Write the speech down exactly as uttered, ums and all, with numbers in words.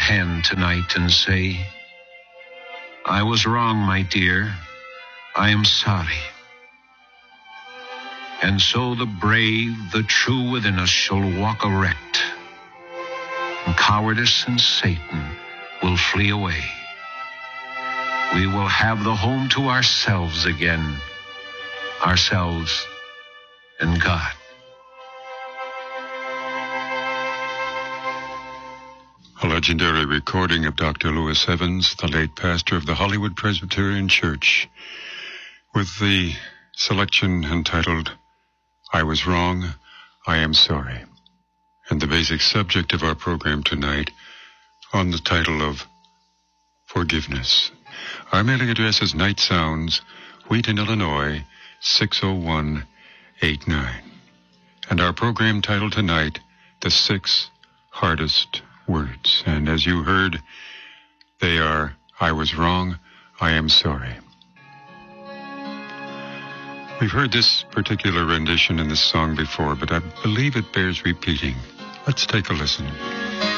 hand tonight and say, I was wrong, my dear. I am sorry. And so the brave, the true within us shall walk erect, and cowardice and Satan will flee away. We will have the home to ourselves again, ourselves and God. A legendary recording of Doctor Louis Evans, the late pastor of the Hollywood Presbyterian Church, with the selection entitled, I Was Wrong, I Am Sorry, and the basic subject of our program tonight on the title of Forgiveness. Our mailing address is Night Sounds, Wheaton, Illinois, six oh one eight nine. And our program title tonight, The Six Hardest Words. And as you heard, they are, I was wrong, I am sorry. We've heard this particular rendition in this song before, but I believe it bears repeating. Let's take a listen.